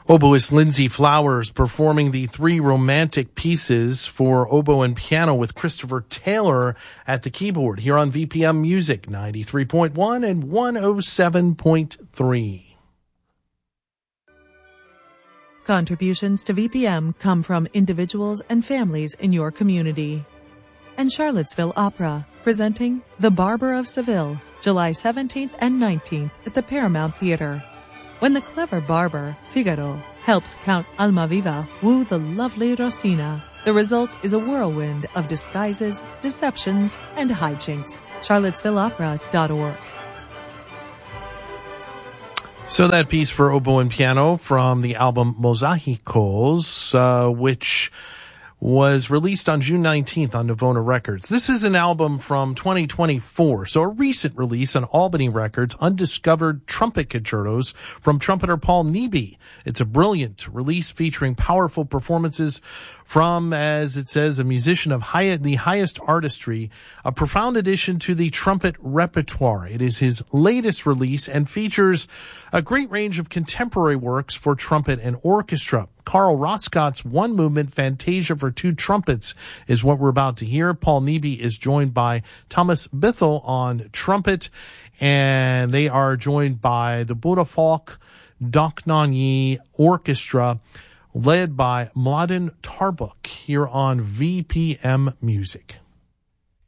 Oboist Lindsay Flowers performing the three romantic pieces for oboe and piano with Christopher Taylor at the keyboard here on VPM Music 93.1 and 107.3. Contributions to VPM come from individuals and families in your community. And Charlottesville Opera, presenting The Barber of Seville, July 17th and 19th at the Paramount Theater. When the clever barber, Figaro, helps Count Almaviva woo the lovely Rosina, the result is a whirlwind of disguises, deceptions, and hijinks. CharlottesvilleOpera.org. So that piece for oboe and piano from the album Mosaicos, which was released on June 19th on Navona Records. This is an album from 2024, so a recent release on Albany Records, Undiscovered Trumpet Concertos from trumpeter Paul Nebe. It's a brilliant release featuring powerful performances from, as it says, a musician of the highest artistry, a profound addition to the trumpet repertoire. It is his latest release and features a great range of contemporary works for trumpet and orchestra. Carl Roscott's one-movement Fantasia for two trumpets is what we're about to hear. Paul Nebe is joined by Thomas Bithell on trumpet, and they are joined by the Budafolk Dochnani Orchestra, led by Mladen Tarbuk here on VPM Music.